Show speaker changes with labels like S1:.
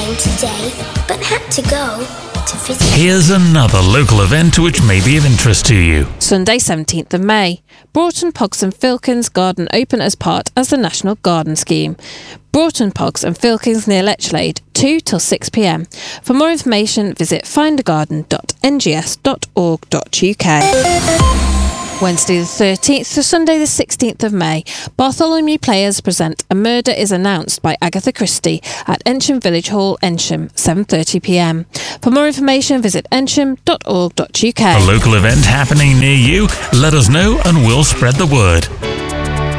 S1: game today, but had to go to visit.
S2: Here's another local event which may be of interest to you.
S3: Sunday 17th of May. Broughton Pogs and Filkins Garden open as part of the National Garden Scheme. Broughton Pogs and Filkins near Lechlade, 2 till 6 p.m. For more information, visit findagarden.ngs.org.uk. Wednesday the 13th to Sunday the 16th of May, Bartholomew Players present A Murder is Announced by Agatha Christie at Ensham Village Hall, Ensham, 7:30 p.m. For more information, visit ensham.org.uk.
S2: A local event happening near you? Let us know and we'll spread the word.